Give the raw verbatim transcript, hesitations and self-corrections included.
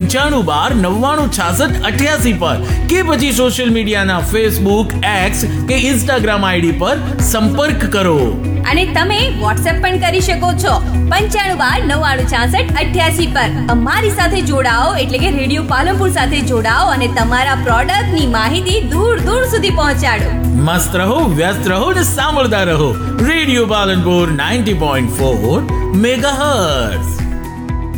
પંચાણું બાર નવ્વાણું છાસઠ અઠ્યાસી પર કે પછી સોશિયલ મીડિયાના ફેસબુક, એક્સ કે ઇન્સ્ટાગ્રામ આઈડી પર સંપર્ક કરો. અને તમે વોટ્સએપ પણ કરી શકો છો પંચાણું બાર નવ્વાણું છાસઠ અઠ્યાસી પર. અમારી સાથે જોડાઓ એટલે કે રેડિયો પાલનપુર સાથે જોડાઓ અને તમારા પ્રોડક્ટની માહિતી દૂર દૂર સુધી પહોંચાડો. મસ્ત રહો, વ્યસ્ત રહો ને સાંભળતા રહો radio Palanpur ninety point four megahertz.